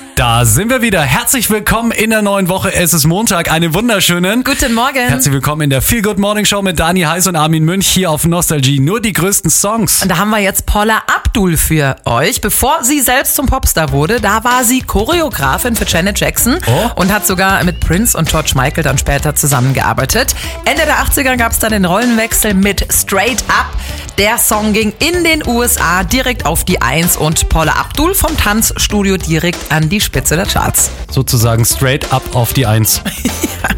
Da sind wir wieder. Herzlich willkommen in der neuen Woche. Es ist Montag. Einen wunderschönen Guten Morgen. Herzlich willkommen in der Feel Good Morning Show mit Dani Heiß und Armin Münch hier auf Nostalgie. Nur die größten Songs. Und da haben wir jetzt Paula Abdul für euch. Bevor sie selbst zum Popstar wurde, da war sie Choreografin für Janet Jackson und hat sogar mit Prince und George Michael dann später zusammengearbeitet. Ende der 80er gab es dann den Rollenwechsel mit Straight Up. Der Song ging in den USA direkt auf die 1 und Paula Abdul vom Tanzstudio direkt an die Spitze der Charts. Sozusagen straight up auf die 1. Ja.